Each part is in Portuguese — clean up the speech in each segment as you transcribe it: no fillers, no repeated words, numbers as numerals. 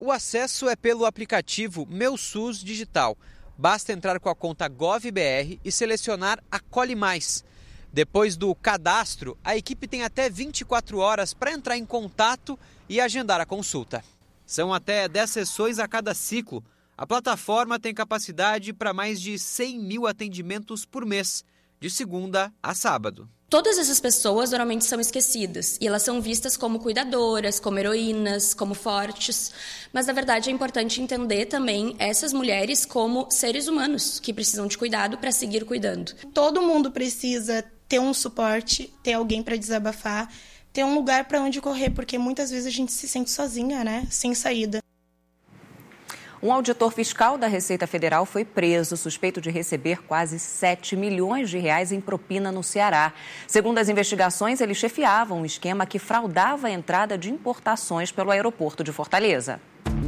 O acesso é pelo aplicativo Meu SUS Digital. Basta entrar com a conta GovBR e selecionar Acolhe Mais. Depois do cadastro, a equipe tem até 24 horas para entrar em contato e agendar a consulta. São até 10 sessões a cada ciclo. A plataforma tem capacidade para mais de 100 mil atendimentos por mês, de segunda a sábado. Todas essas pessoas normalmente são esquecidas e elas são vistas como cuidadoras, como heroínas, como fortes. Mas, na verdade, é importante entender também essas mulheres como seres humanos que precisam de cuidado para seguir cuidando. Todo mundo precisa ter um suporte, ter alguém para desabafar, ter um lugar para onde correr, porque muitas vezes a gente se sente sozinha, né? Sem saída. Um auditor fiscal da Receita Federal foi preso, suspeito de receber quase 7 milhões de reais em propina no Ceará. Segundo as investigações, ele chefiava um esquema que fraudava a entrada de importações pelo aeroporto de Fortaleza.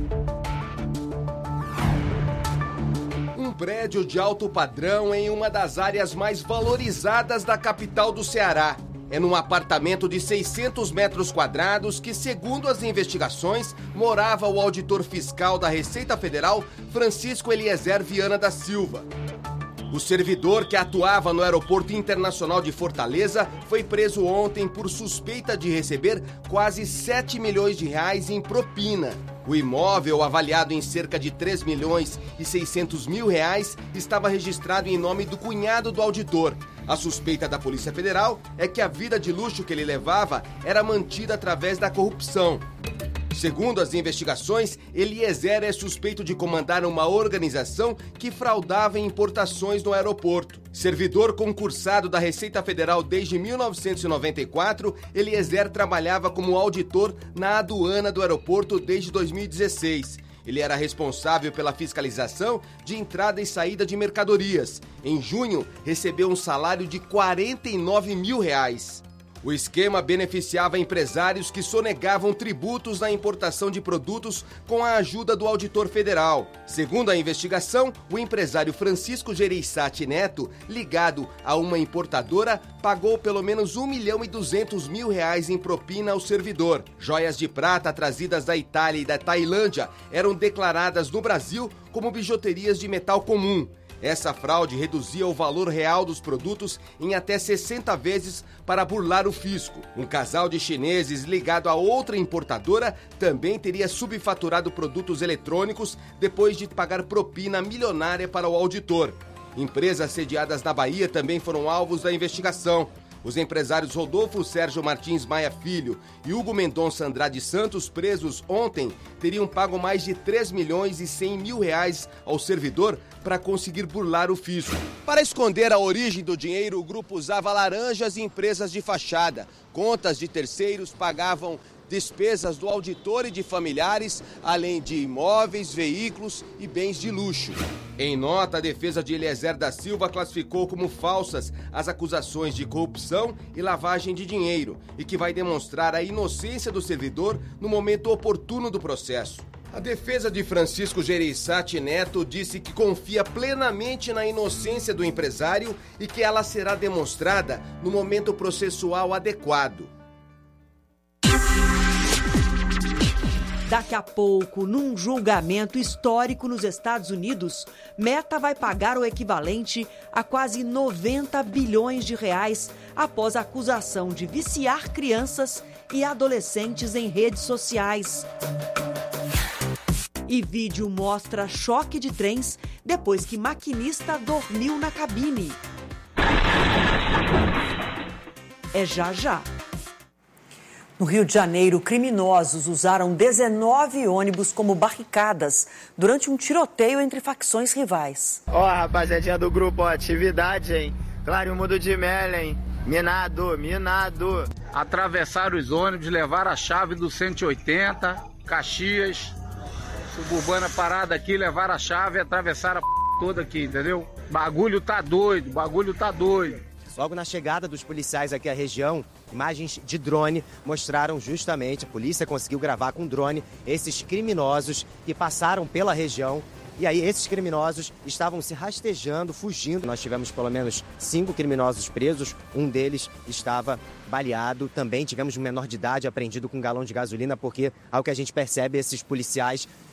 Um prédio de alto padrão em uma das áreas mais valorizadas da capital do Ceará. É num apartamento de 600 metros quadrados que, segundo as investigações, morava o auditor fiscal da Receita Federal, Francisco Eliezer Viana da Silva. O servidor que atuava no Aeroporto Internacional de Fortaleza foi preso ontem por suspeita de receber quase 7 milhões de reais em propina. O imóvel, avaliado em cerca de 3 milhões e 600 mil reais, estava registrado em nome do cunhado do auditor. A suspeita da Polícia Federal é que a vida de luxo que ele levava era mantida através da corrupção. Segundo as investigações, Eliezer é suspeito de comandar uma organização que fraudava importações no aeroporto. Servidor concursado da Receita Federal desde 1994, Eliezer trabalhava como auditor na aduana do aeroporto desde 2016. Ele era responsável pela fiscalização de entrada e saída de mercadorias. Em junho, recebeu um salário de 49 mil reais. O esquema beneficiava empresários que sonegavam tributos na importação de produtos com a ajuda do auditor federal. Segundo a investigação, o empresário Francisco Gereissati Neto, ligado a uma importadora, pagou pelo menos 1.200.000 reais em propina ao servidor. Joias de prata trazidas da Itália e da Tailândia eram declaradas no Brasil como bijuterias de metal comum. Essa fraude reduzia o valor real dos produtos em até 60 vezes para burlar o fisco. Um casal de chineses ligado a outra importadora também teria subfaturado produtos eletrônicos depois de pagar propina milionária para o auditor. Empresas sediadas na Bahia também foram alvos da investigação. Os empresários Rodolfo Sérgio Martins Maia Filho e Hugo Mendonça Andrade Santos, presos ontem, teriam pago mais de 3 milhões e 100 mil reais ao servidor para conseguir burlar o fisco. Para esconder a origem do dinheiro, o grupo usava laranjas e empresas de fachada. Contas de terceiros pagavam despesas do auditor e de familiares, além de imóveis, veículos e bens de luxo. Em nota, a defesa de Eliezer da Silva classificou como falsas as acusações de corrupção e lavagem de dinheiro e que vai demonstrar a inocência do servidor no momento oportuno do processo. A defesa de Francisco Gereissati Neto disse que confia plenamente na inocência do empresário e que ela será demonstrada no momento processual adequado. Daqui a pouco, num julgamento histórico nos Estados Unidos, Meta vai pagar o equivalente a quase 90 bilhões de reais após a acusação de viciar crianças e adolescentes em redes sociais. E vídeo mostra choque de trens depois que maquinista dormiu na cabine. É já. No Rio de Janeiro, criminosos usaram 19 ônibus como barricadas durante um tiroteio entre facções rivais. Ó, rapaziadinha do grupo, atividade, hein? Claro, mundo de mel, hein? Minado. Atravessaram os ônibus, levaram a chave do 180, Caxias, Suburbana parada aqui, levaram a chave e atravessaram a toda aqui, entendeu? Bagulho tá doido. Logo na chegada dos policiais aqui à região, imagens de drone mostraram justamente, a polícia conseguiu gravar com drone esses criminosos que passaram pela região E aí esses criminosos estavam se rastejando, fugindo. Nós tivemos pelo menos 5 criminosos presos, um deles estava baleado. Também tivemos um menor de idade apreendido com um galão de gasolina, porque, ao que a gente percebe, esses policiais